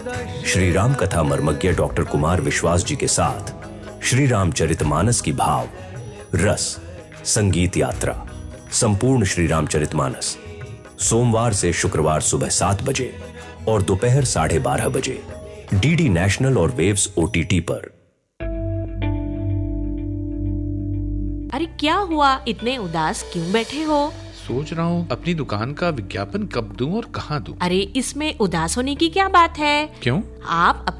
श्री राम कथा मर्मज्ञ डॉक्टर कुमार विश्वास जी के साथ श्री रामचरितमानस की भाव, रस, संगीत यात्रा, संपूर्ण श्री रामचरितमानस, सोमवार से शुक्रवार सुबह 7 बजे और दोपहर 12:30 बजे डीडी नेशनल और वेव्स OTT पर। अरे क्या हुआ, इतने उदास क्यों बैठे हो? सोच रहा हूँ अपनी दुकान का विज्ञापन कब दूं और कहाँ दूं। अरे इसमें उदास होने की क्या बात है? क्यों? आप